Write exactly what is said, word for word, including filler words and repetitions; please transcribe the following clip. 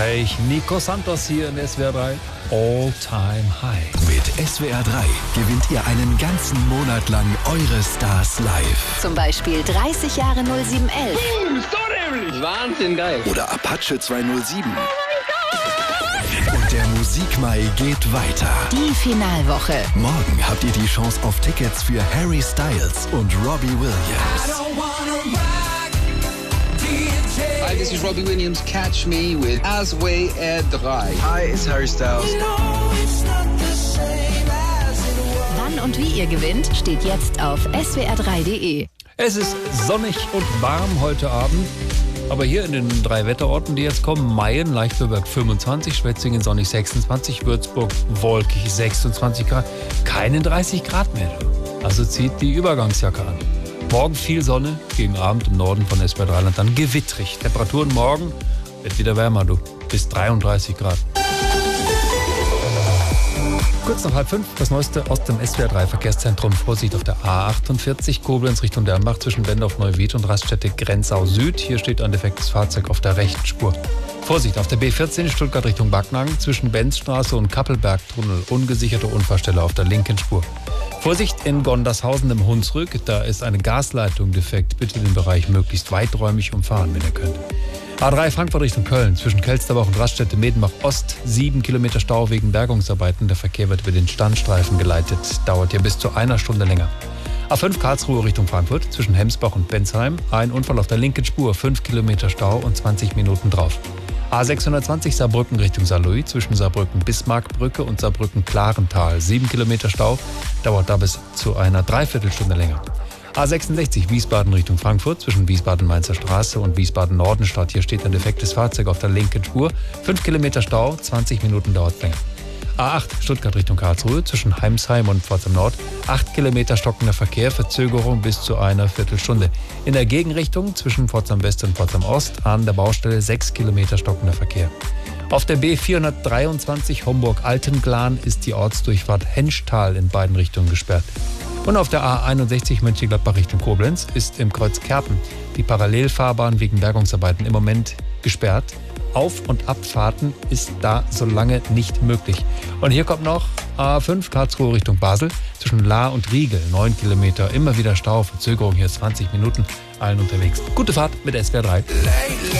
Gleich Nico Santos hier in S W R drei. All Time High. Mit S W R drei gewinnt ihr einen ganzen Monat lang eure Stars live. Zum Beispiel dreißig Jahre null sieben elf. Boom, ist doch nämlich. Wahnsinn geil. Oder Apache zweihundertsieben. Und der Musikmai geht weiter. Die Finalwoche. Morgen habt ihr die Chance auf Tickets für Harry Styles und Robbie Williams. Hi, this is Robbie Williams. Catch me with S W R drei. Hi, it's Harry Styles. Wann und wie ihr gewinnt, steht jetzt auf S W R drei punkt de. Es ist sonnig und warm heute Abend. Aber hier in den drei Wetterorten, die jetzt kommen, Mayen, Leichtenberg fünfundzwanzig, Schwetzingen sonnig sechsundzwanzig, Würzburg wolkig sechsundzwanzig Grad, keine dreißig Grad mehr. Also zieht die Übergangsjacke an. Morgen viel Sonne, gegen Abend im Norden von S W R drei Land dann gewittrig. Temperaturen morgen wird wieder wärmer, du, bis dreiunddreißig Grad. Kurz nach halb fünf, das Neueste aus dem S W R drei Verkehrszentrum. Vorsicht auf der A achtundvierzig, Koblenz Richtung Dernbach zwischen Bendorf-Neuwied und Raststätte Grenzau Süd. Hier steht ein defektes Fahrzeug auf der rechten Spur. Vorsicht auf der B vierzehn, Stuttgart Richtung Backnang zwischen Benzstraße und Kappelbergtunnel. Ungesicherte Unfallstelle auf der linken Spur. Vorsicht in Gondershausen im Hunsrück, da ist eine Gasleitung defekt. Bitte den Bereich möglichst weiträumig umfahren, wenn ihr könnt. A drei Frankfurt Richtung Köln, zwischen Kelsterbach und Raststätte Medenbach Ost, sieben Kilometer Stau wegen Bergungsarbeiten. Der Verkehr wird über den Standstreifen geleitet, dauert hier bis zu einer Stunde länger. A fünf Karlsruhe Richtung Frankfurt, zwischen Hemsbach und Bensheim, ein Unfall auf der linken Spur, fünf Kilometer Stau und zwanzig Minuten drauf. A sechshundertzwanzig Saarbrücken Richtung Saarlouis, zwischen Saarbrücken-Bismarckbrücke und Saarbrücken-Klarental, sieben Kilometer Stau, dauert da bis zu einer Dreiviertelstunde länger. A sechsundsechzig Wiesbaden Richtung Frankfurt, zwischen Wiesbaden-Mainzer Straße und Wiesbaden-Nordenstadt. Hier steht ein defektes Fahrzeug auf der linken Spur. fünf Kilometer Stau, zwanzig Minuten dauert länger. A acht Stuttgart Richtung Karlsruhe, zwischen Heimsheim und Pforzheim Nord. acht Kilometer stockender Verkehr, Verzögerung bis zu einer Viertelstunde. In der Gegenrichtung zwischen Pforzheim West und Pforzheim Ost an der Baustelle sechs Kilometer stockender Verkehr. Auf der B vierhundertdreiundzwanzig Homburg-Altenglan ist die Ortsdurchfahrt Henschtal in beiden Richtungen gesperrt. Und auf der A einundsechzig Mönchengladbach Richtung Koblenz ist im Kreuz Kerpen die Parallelfahrbahn wegen Bergungsarbeiten im Moment gesperrt. Auf- und Abfahrten ist da so lange nicht möglich. Und hier kommt noch A fünf Karlsruhe Richtung Basel, zwischen Lahr und Riegel, neun Kilometer, immer wieder Stau, Verzögerung hier zwanzig Minuten, allen unterwegs. Gute Fahrt mit S W R drei.